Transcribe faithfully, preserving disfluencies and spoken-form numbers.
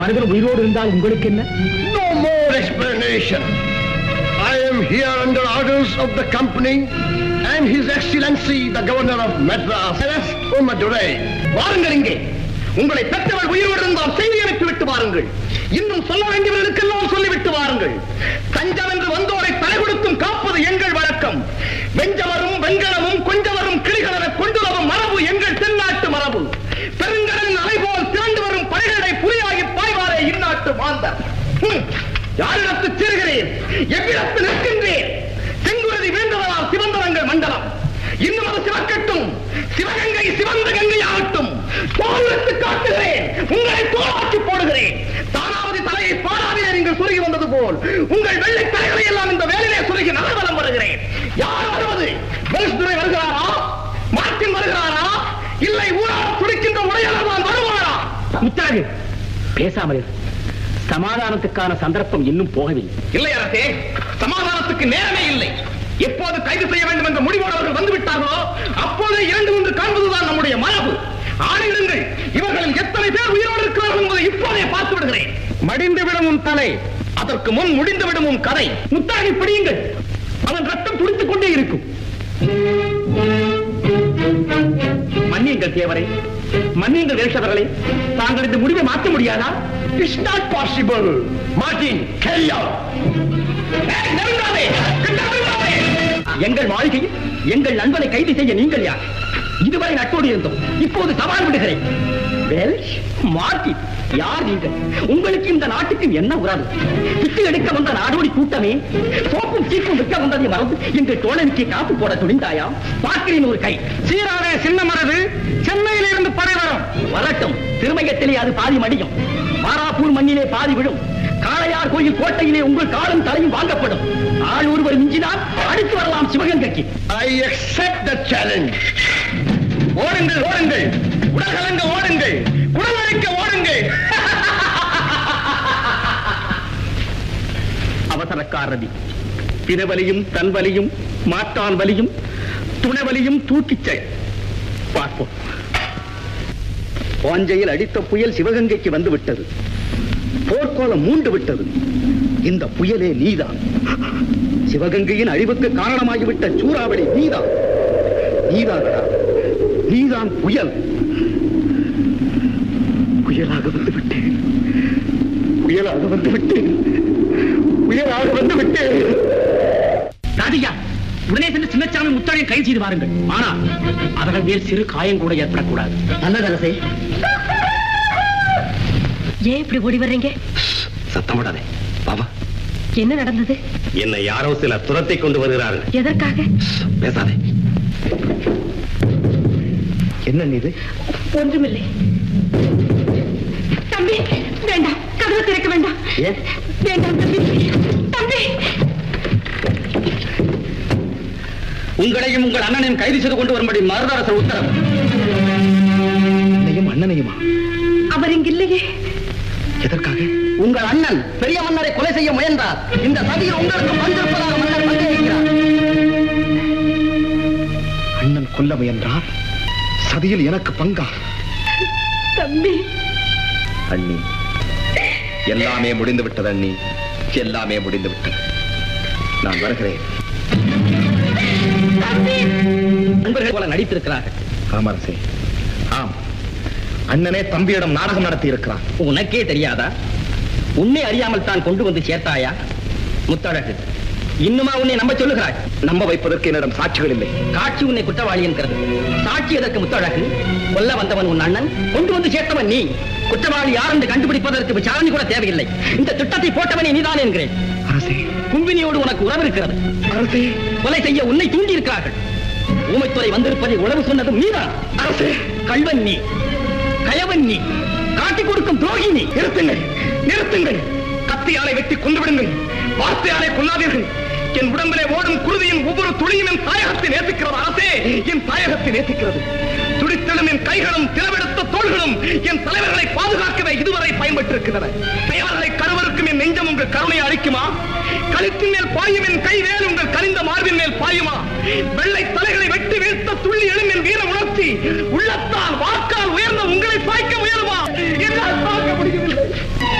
மனிதன் உயிரோடு இருந்தால் உங்களுக்கு என்ன? No more explanation. I am here under orders of the company and His Excellency the Governor of Madras, Madurai. வாருங்கள் இங்கே. உங்களை பெற்றவர் உயிரோடு இருந்தால் செய்தி அனுப்பி விட்டு வாருங்கள். இன்னும் சொல்ல வேண்டியவர்களுக்கெல்லாம் சொல்லிவிட்டு வாருங்கள். தஞ்சம் என்று வந்தோரை தலை கொடுத்தும் காப்பது எங்கள் வழக்கம். வெஞ்சவரும் வெண்கலமும் கொஞ்சவரும் கிளிகளென கொண்டுவரும் மரபு எங்கள் தென்னாட்டு மரபு. பெருங்கடலின் அலை போல் திரண்டு வரும் படைகளை புலியாகி பாய்வாரே இந்நாட்டு மாந்தர். யாரிடத்து சேருகிறேன், எவ்விடத்து நிற்கின்றேன். செங்குருதி வேண்டுவதால் சிவந்தவங்கள் மண்டலம். இன்னும் அது சிவக்கட்டும். சிவகங்கை சிவந்த கங்கையாகட்டும். தோலுக்கு காட்டுகிறேன், உங்களை தோலாக்கி போடுகிறேன். தானாவதி தலையை பாராவிலே நீங்கள் சுருகி வந்தது போல் உங்கள் வெள்ளை தலைகளை எல்லாம் இந்த வேலையிலே சுருகி நலவலம் வருகிறேன். யார் வருவது? வெல்ஸ்துரை வருகிறாரா? மார்ட்டின் வருகிறாரா? இல்லை ஊரால் துடிக்கின்ற உடையாளர் வருவாரா? முத்தாது பேசாமல் சமாதானத்துக்கான சந்தர்ப்பம் இன்னும் போகவில்லை. இல்லை அரசே, சமாதானத்துக்கு நேரமே இல்லை. எப்போது கைது செய்ய வேண்டும் என்ற முடிவோடு அவர்கள் வந்துவிட்டார்களோ அப்போதே இரண்டு ஒன்று காண்பதுதான் நம்முடைய மரபு. ஆணையிடுங்கள், இவர்களில் எத்தனை பேர் உயிரோடு இருக்கிறார்கள் என்பதை இப்போதே பார்த்து விடுகிறேன். மடிந்து விடும் உன் தலை, அதற்கு முன் முடிந்து விடும் உன் கதை. முத்தாகி பிடியுங்கள், அவன் ரத்தம் துடித்துக் கொண்டே இருக்கும். மன்னியுங்கள் தேவரை, மன்னியுங்கள் வேஷவர்களே, தாங்கள் இந்த முடிவை மாற்ற முடியாதா? It's not possible. Martin, carry out. எங்கள் வாழ்க்கையில் எங்கள் நண்பனை கைது செய்ய நீங்கள் யார்? இதுவரை நட்டோடு இருந்தோம், இப்போது சவால் விடுகிறேன். மார்ட்டின், யார் நீங்கள்? உங்களுக்கு இந்த நாட்டுக்கு என்ன உறவு? விட்டு எடுக்க வந்த நாடோடி கூட்டமே, சோப்பும் சீப்பும் விற்க வந்ததை மறந்து எங்கள் தோழனுக்கு காப்பு போட துணிந்தாயா? பார்க்கிறேன் ஒரு கை. சீரான சின்ன மரது சென்னையிலிருந்து படை வரும். வரட்டும், திருமயத்திலே அது பாதி மடியும், மாராப்பூர் மண்ணிலே பாதி விழும். காளையார் கோயில் கோட்டையிலே உங்கள் காலும் தலையும் வாங்கப்படும். ஆள் ஒருவர் மிஞ்சினால் அடுத்து வரலாம் சிவகங்கைக்கு. I accept the challenge. ஓடுங்கள் ஓடுங்கள், உடல்கலங்க ஓடுங்கள், குடலடிக்க ஓடுங்கள். அவசரக்காரதி பிறவலியும் தன்வலியும் மாற்றான் வலியும் துணைவலியும் தூக்கிச்சை பார்ப்போம். பாஞ்சையில் அடித்த புயல் சிவகங்கைக்கு வந்து விட்டது. போர்க்கோலம் மூண்டு விட்டது. இந்த புயலே நீதான். சிவகங்கையின் அழிவுக்கு காரணமாகிவிட்ட சூறாவளி நீதான். நீதான் நீதான் புயல். புயலாக வந்து விட்டேன், புயலாக வந்து விட்டேன், புயலாக வந்து விட்டேன். ராதிகா, உடனே சென்று சின்னச்சாமி முத்தாளையும் கைது செய்து வாருங்கள். ஆனால் அவர்கள் மேல் சிறு காயம் கூட ஏற்படக்கூடாது. நல்லது அரசே. ஏன் இப்படி ஓடி வர்றீங்க? சத்தம் போடாதே பாபா. என்ன நடந்தது? என்னை யாரோ சில துரத்தை கொண்டு வருகிறார்கள். எதற்காக? பேசாதே. என்ன இது? ஒன்றுமில்லை. தம்பி வேண்டாம், கதவு திறக்க வேண்டாம். வேண்டாம் தம்பி. தம்பி, உங்களையும் உங்கள் அண்ணனையும் கைது செய்து கொண்டு வரும்படி மருதரசர் உத்தரவு. அண்ணனையுமா? அவர் இங்கில்லையே. எதற்காக? உங்கள் அண்ணன் பெரிய மன்னரை கொலை செய்ய முயன்றார். இந்த சதியில் உங்களுக்கு பங்கிருப்பதாக மன்னர் பங்கேற்கிறார். அண்ணன் கொல்ல முயன்றார், சதியில் எனக்கு பங்கா? தம்பி. அண்ணி, எல்லாமே முடிந்து விட்டது அண்ணி, எல்லாமே முடிந்து விட்டது. நான் வருகிறேன். நண்பர்கள் போல நடித்திருக்கிறார்கள். ஆமரசே, ஆம். அண்ணனே தம்பியிடம் நாடகம் நடத்தி இருக்கிறான். உனக்கே தெரியாதா? உன்னை அறியாமல் தான் கொண்டு வந்து சேர்த்தாயா? முத்தழகு, இன்னுமா உன்னை நம்ப சொல்லுகிறாய்? நம்ப வைப்பதற்கு என்னிடம் சாட்சிகள் இல்லை. காட்சி உன்னை குற்றவாளி என்கிறது. சாட்சி எதற்கு முத்தழகு? கொல்ல வந்தவன் உன் அண்ணன், கொண்டு வந்து சேர்த்தவன் நீ. குற்றவாளி யார் என்று கண்டுபிடிப்பதற்கு விசாரணை கூட தேவையில்லை. இந்த திட்டத்தை போட்டவனே நீதான் என்கிறேன். அரசே, கும்பினியோடு உனக்கு உறவு இருக்கிறது. அரசே, கொலை செய்ய உன்னை தூண்டி இருக்கிறார்கள். ஊமைத்துறை வந்திருப்பதை உளவு சொன்னதும் நீதான். அரசே, கள்வன் நீ, கயவன் நீ, காட்டிக் கொடுக்கும் துரோகி நீ. நிறுத்துங்கள், நிறுத்துங்கள். கத்தியாலை வெட்டி கொண்டு விடுங்கள், வார்த்தையாலை கொல்லாதீர்கள். என் உடம்பிலே ஓடும் குருதியின் ஒவ்வொரு துளியும் என் தாயகத்தை நேசிக்கிறது. அரசே, என் தாயகத்தை நேசிக்கிறது. துடித்தெழும் என் கைகளும் திறவெடுத்த தோள்களும் என் தலைவர்களை பாதுகாக்கவே இதுவரை பயன்பட்டிருக்கின்றன. பெயர்களை கருவருக்கும் என் நெஞ்சம் உங்கள் கருணையை அளிக்குமா? கழுத்தின் மேல் பாயும் என் கை வேல் உங்கள் கனிந்த மார்பின் மேல் பாயுமா? வெள்ளை தலைகளை வெட்டி வீழ்த்த துள்ளி எழும் என் வீர உணர்ச்சி உள்ளத்தால் வாக்கால் உயர்ந்த உங்களை பாய்க்க